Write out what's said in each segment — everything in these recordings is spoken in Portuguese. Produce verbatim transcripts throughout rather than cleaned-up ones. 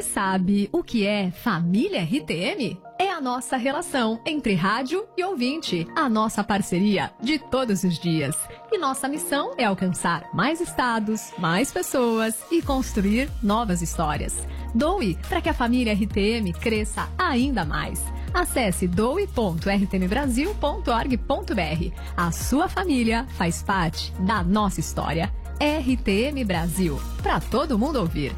Você sabe o que é família R T M? É a nossa relação entre rádio e ouvinte, a nossa parceria de todos os dias. E nossa missão é alcançar mais estados, mais pessoas e construir novas histórias. Doe para que a família R T M cresça ainda mais. Acesse doe ponto r t m brasil ponto org ponto b r. A sua família faz parte da nossa história. R T M Brasil, para todo mundo ouvir.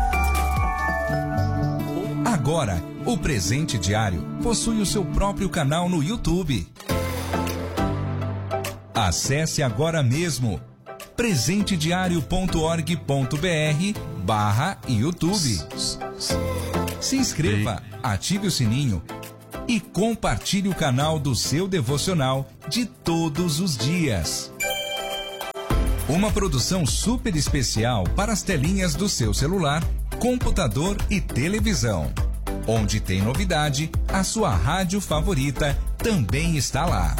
Agora, o Presente Diário possui o seu próprio canal no YouTube. Acesse agora mesmo presente diário ponto org ponto b r barra YouTube. Se inscreva, ative o sininho e compartilhe o canal do seu devocional de todos os dias. Uma produção super especial para as telinhas do seu celular, computador e televisão. Onde tem novidade, a sua rádio favorita também está lá.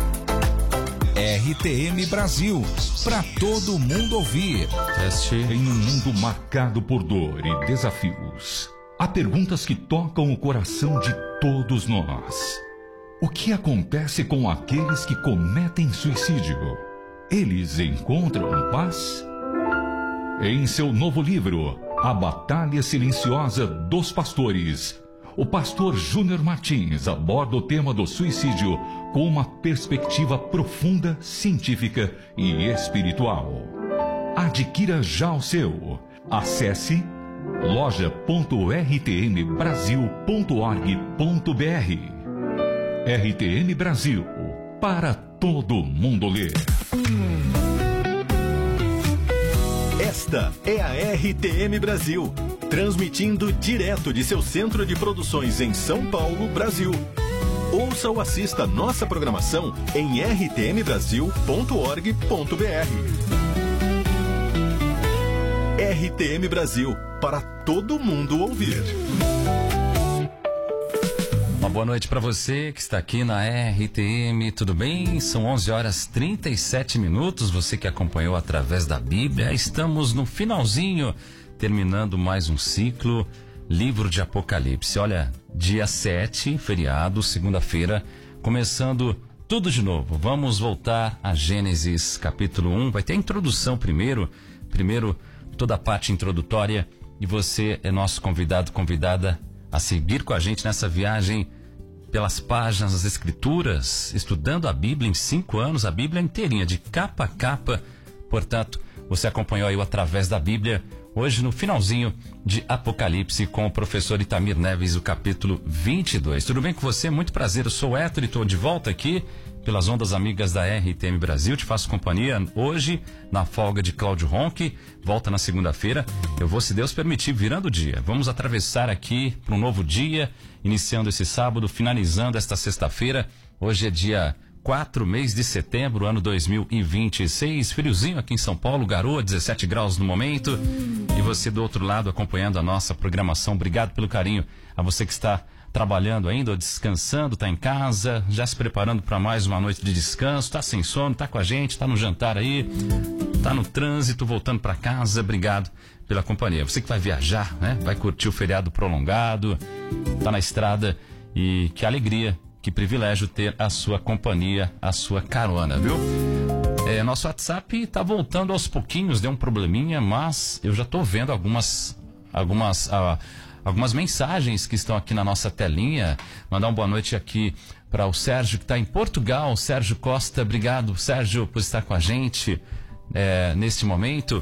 R T M Brasil, para todo mundo ouvir. Teste. Em um mundo marcado por dor e desafios, há perguntas que tocam o coração de todos nós. O que acontece com aqueles que cometem suicídio? Eles encontram paz? Em seu novo livro, A Batalha Silenciosa dos Pastores, o pastor Júnior Martins aborda o tema do suicídio com uma perspectiva profunda, científica e espiritual. Adquira já o seu. Acesse loja ponto r t m brasil ponto org ponto b r. R T M Brasil, para todo mundo ler. Esta é a R T M Brasil, transmitindo direto de seu centro de produções em São Paulo, Brasil. Ouça ou assista nossa programação em r t m brasil ponto org ponto b r. R T M Brasil, para todo mundo ouvir. Uma boa noite para você que está aqui na R T M, tudo bem? São onze horas e trinta e sete minutos, você que acompanhou através da Bíblia. Estamos no finalzinho, terminando mais um ciclo, livro de Apocalipse. Olha, dia sete, feriado, segunda-feira, começando tudo de novo. Vamos voltar a Gênesis capítulo um, vai ter a introdução primeiro, primeiro toda a parte introdutória, e você é nosso convidado, convidada a seguir com a gente nessa viagem pelas páginas das Escrituras, estudando a Bíblia em cinco anos, a Bíblia inteirinha, de capa a capa. Portanto, você acompanhou aí o Através da Bíblia, hoje no finalzinho de Apocalipse, com o professor Itamir Neves, o capítulo vinte e dois. Tudo bem com você? Muito prazer, eu sou o Héctor e estou de volta aqui pelas ondas amigas da R T M Brasil. Te faço companhia hoje na folga de Cláudio Ronque, volta na segunda-feira. Eu vou, se Deus permitir, virando o dia. Vamos atravessar aqui para um novo dia, iniciando esse sábado, finalizando esta sexta-feira. Hoje é dia quatro, mês de setembro, ano dois mil e vinte e seis. Friozinho aqui em São Paulo, garoa, dezessete graus no momento. E você do outro lado acompanhando a nossa programação. Obrigado pelo carinho a você que está trabalhando ainda ou descansando, está em casa, já se preparando para mais uma noite de descanso, está sem sono, está com a gente, está no jantar aí, está no trânsito, voltando para casa. Obrigado pela companhia. Você que vai viajar, né? Vai curtir o feriado prolongado, está na estrada, e que alegria, que privilégio ter a sua companhia, a sua carona, viu? É, nosso WhatsApp está voltando aos pouquinhos, deu um probleminha, mas eu já estou vendo algumas, algumas, ah, algumas mensagens que estão aqui na nossa telinha. Mandar uma boa noite aqui para o Sérgio, que está em Portugal. Sérgio Costa, obrigado, Sérgio, por estar com a gente é, neste momento.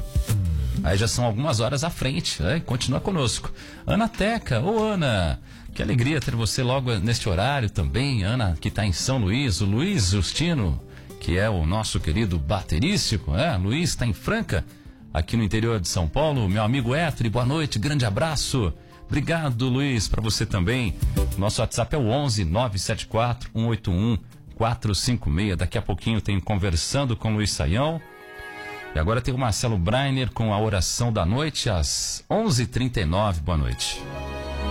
Aí já são algumas horas à frente, né? Continua conosco. Ana Teca, ô Ana, que alegria ter você logo neste horário também. Ana, que está em São Luís, o Luiz Justino, que é o nosso querido baterístico, né? Luiz está em Franca, aqui no interior de São Paulo. Meu amigo Héctor, boa noite, grande abraço. Obrigado, Luiz, para você também. Nosso WhatsApp é o onze, nove sete quatro, um oito um, quatro cinco seis. Daqui a pouquinho tem Conversando com Luiz Saião. E agora tem o Marcelo Brainer com a oração da noite às onze e trinta e nove. Boa noite.